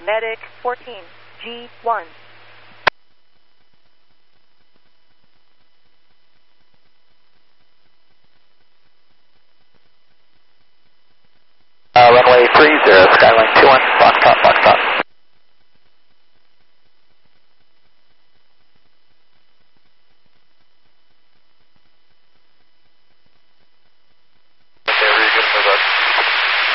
Medic 14G1. Runway 30, Skyline 21, Foxtrot, Foxtrot.